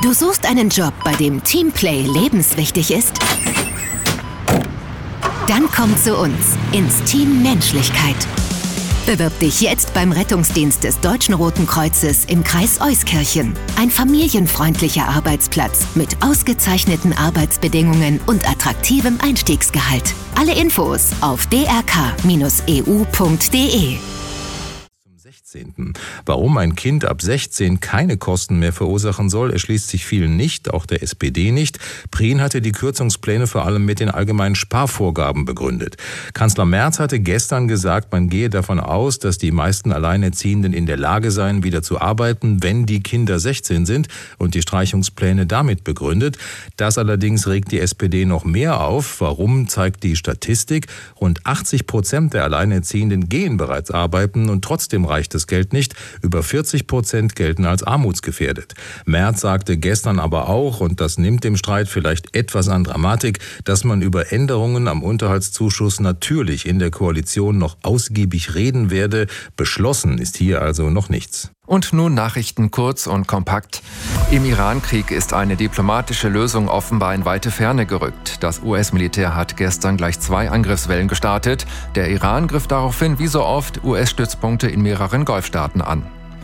Du suchst einen Job, bei dem Teamplay lebenswichtig ist? Dann komm zu uns ins Team Menschlichkeit. Bewirb dich jetzt beim Rettungsdienst des Deutschen Roten Kreuzes im Kreis Euskirchen. Ein familienfreundlicher Arbeitsplatz mit ausgezeichneten Arbeitsbedingungen und attraktivem Einstiegsgehalt. Alle Infos auf drk-eu.de. Warum ein Kind ab 16 keine Kosten mehr verursachen soll, erschließt sich vielen nicht, auch der SPD nicht. Prien hatte die Kürzungspläne vor allem mit den allgemeinen Sparvorgaben begründet. Kanzler Merz hatte gestern gesagt, man gehe davon aus, dass die meisten Alleinerziehenden in der Lage seien, wieder zu arbeiten, wenn die Kinder 16 sind, und die Streichungspläne damit begründet. Das allerdings regt die SPD noch mehr auf. Warum, zeigt die Statistik. Rund 80% der Alleinerziehenden gehen bereits arbeiten und trotzdem reicht das Geld nicht. Über 40% gelten als armutsgefährdet. Merz sagte gestern aber auch, und das nimmt dem Streit vielleicht etwas an Dramatik, dass man über Änderungen am Unterhaltszuschuss natürlich in der Koalition noch ausgiebig reden werde. Beschlossen ist hier also noch nichts. Und nun Nachrichten kurz und kompakt. Im Iran-Krieg ist eine diplomatische Lösung offenbar in weite Ferne gerückt. Das US-Militär hat gestern gleich 2 Angriffswellen gestartet. Der Iran griff daraufhin wie so oft US-Stützpunkte in mehreren Golfstaaten an.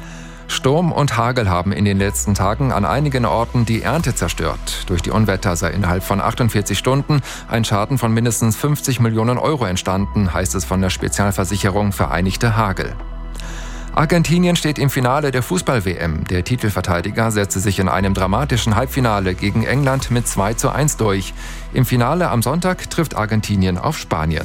Sturm und Hagel haben in den letzten Tagen an einigen Orten die Ernte zerstört. Durch die Unwetter sei innerhalb von 48 Stunden ein Schaden von mindestens 50 Millionen Euro entstanden, heißt es von der Spezialversicherung Vereinigte Hagel. Argentinien steht im Finale der Fußball-WM. Der Titelverteidiger setzte sich in einem dramatischen Halbfinale gegen England mit 2:1 durch. Im Finale am Sonntag trifft Argentinien auf Spanien.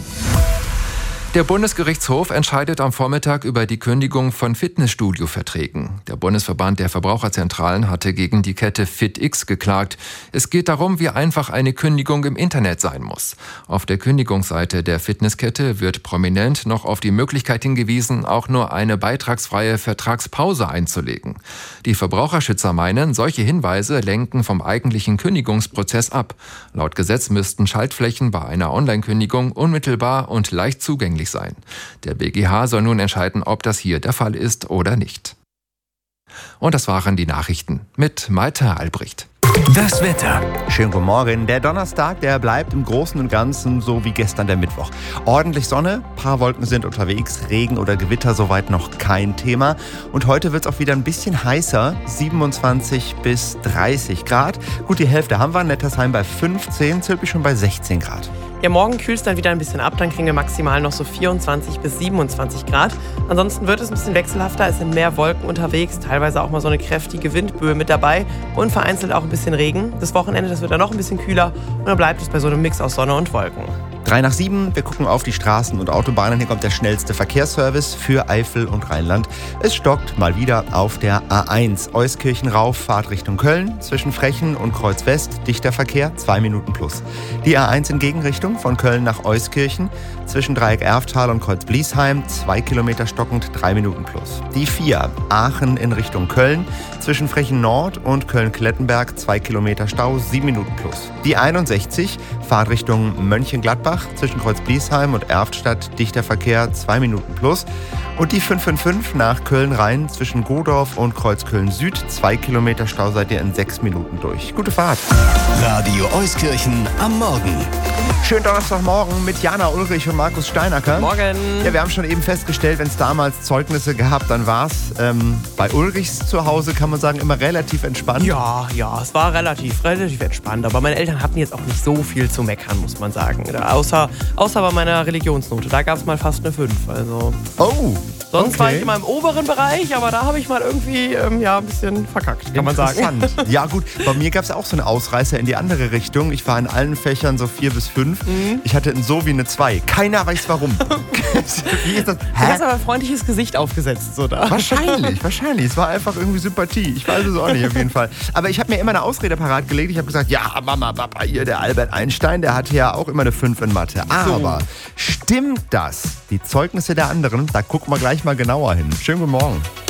Der Bundesgerichtshof entscheidet am Vormittag über die Kündigung von Fitnessstudio-Verträgen. Der Bundesverband der Verbraucherzentralen hatte gegen die Kette FitX geklagt. Es geht darum, wie einfach eine Kündigung im Internet sein muss. Auf der Kündigungsseite der Fitnesskette wird prominent noch auf die Möglichkeit hingewiesen, auch nur eine beitragsfreie Vertragspause einzulegen. Die Verbraucherschützer meinen, solche Hinweise lenken vom eigentlichen Kündigungsprozess ab. Laut Gesetz müssten Schaltflächen bei einer Online-Kündigung unmittelbar und leicht zugänglich sein. Der BGH soll nun entscheiden, ob das hier der Fall ist oder nicht. Und das waren die Nachrichten mit Malte Albrecht. Das Wetter. Schönen guten Morgen. Der Donnerstag, der bleibt im Großen und Ganzen so wie gestern der Mittwoch. Ordentlich Sonne, paar Wolken sind unterwegs, Regen oder Gewitter soweit noch kein Thema. Und heute wird es auch wieder ein bisschen heißer, 27 bis 30 Grad. Gut, die Hälfte haben wir, Nettersheim bei 15, Zülpich schon bei 16 Grad. Ja, morgen kühlt es dann wieder ein bisschen ab, dann kriegen wir maximal noch so 24 bis 27 Grad. Ansonsten wird es ein bisschen wechselhafter, es sind mehr Wolken unterwegs, teilweise auch mal so eine kräftige Windböe mit dabei und vereinzelt auch ein bisschen Regen. Das Wochenende, das wird dann noch ein bisschen kühler und dann bleibt es bei so einem Mix aus Sonne und Wolken. 3 nach 7, wir gucken auf die Straßen und Autobahnen. Hier kommt der schnellste Verkehrsservice für Eifel und Rheinland. Es stockt mal wieder auf der A1. Euskirchen rauf, Fahrt Richtung Köln. Zwischen Frechen und Kreuz West, dichter Verkehr, 2 Minuten plus. Die A1 in Gegenrichtung von Köln nach Euskirchen. Zwischen Dreieck Erftal und Kreuz Bliesheim, 2 Kilometer stockend, 3 Minuten plus. Die 4, Aachen in Richtung Köln. Zwischen Frechen Nord und Köln-Klettenberg, 2 Kilometer Stau, 7 Minuten plus. Die 61, Fahrt Richtung Mönchengladbach. Zwischen Kreuz Bliesheim und Erftstadt, dichter Verkehr, 2 Minuten plus. Und die 555 nach Köln-Rhein zwischen Godorf und Kreuzköln Süd, 2 Kilometer Stau seid ihr in 6 Minuten durch. Gute Fahrt. Radio Euskirchen am Morgen. Schönen Donnerstagmorgen mit Jana Ulrich und Markus Steinacker. Morgen. Ja, wir haben schon eben festgestellt, wenn es damals Zeugnisse gab, dann war es bei Ulrichs zu Hause, kann man sagen, immer relativ entspannt. Ja, es war relativ entspannt. Aber meine Eltern hatten jetzt auch nicht so viel zu meckern, muss man sagen. Außer bei meiner Religionsnote. Da gab es mal fast eine 5. Also. Oh. Sonst war ich immer im oberen Bereich, aber da habe ich mal irgendwie ein bisschen verkackt, kann man sagen. Ja gut, bei mir gab es auch so einen Ausreißer in die andere Richtung. Ich war in allen Fächern so 4 bis 5. Ich hatte in so wie eine 2. Keiner weiß warum. Wie ist das? Du hast aber ein freundliches Gesicht aufgesetzt, so da. Wahrscheinlich. Es war einfach irgendwie Sympathie. Ich weiß es auch nicht, auf jeden Fall. Aber ich habe mir immer eine Ausrede parat gelegt. Ich habe gesagt, ja, Mama, Papa, hier, der Albert Einstein, der hatte ja auch immer eine 5 in Mathe. Aber stimmt das? Die Zeugnisse der anderen, da gucken wir gleich mal genauer hin. Schönen guten Morgen.